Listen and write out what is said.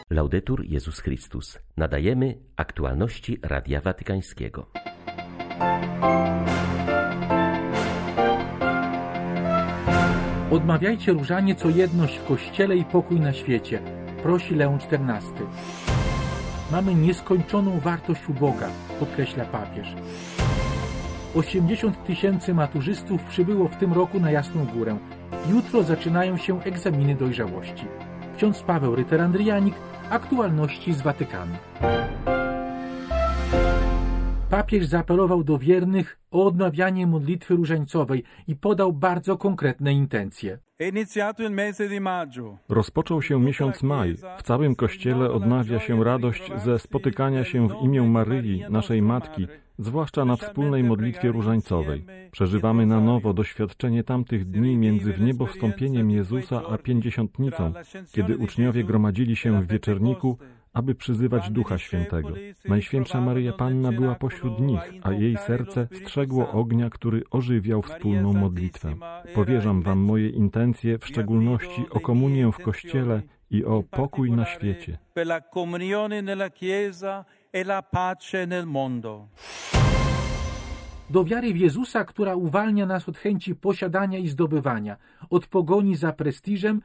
Laudetur Jezus Chrystus. Nadajemy aktualności Radia Watykańskiego. Odmawiajcie różaniec o jedność w Kościele i pokój na świecie, prosi Leon XIV. Mamy nieskończoną wartość u Boga, podkreśla papież. 80 000 maturzystów przybyło w tym roku na Jasną Górę. Jutro zaczynają się egzaminy dojrzałości. Ksiądz Paweł Ryter-Andrianik, aktualności z Watykanu. Papież zaapelował do wiernych o odmawianie modlitwy różańcowej i podał bardzo konkretne intencje. Rozpoczął się miesiąc maj. W całym Kościele odnawia się radość ze spotykania się w imię Maryi, naszej Matki, zwłaszcza na wspólnej modlitwie różańcowej. Przeżywamy na nowo doświadczenie tamtych dni między wniebowstąpieniem Jezusa a Pięćdziesiątnicą, kiedy uczniowie gromadzili się w wieczerniku, aby przyzywać Ducha Świętego. Najświętsza Maryja Panna była pośród nich, a jej serce strzegło ognia, który ożywiał wspólną modlitwę. Powierzam wam moje intencje, w szczególności o komunię w Kościele i o pokój na świecie. Do wiary w Jezusa, która uwalnia nas od chęci posiadania i zdobywania, od pogoni za prestiżem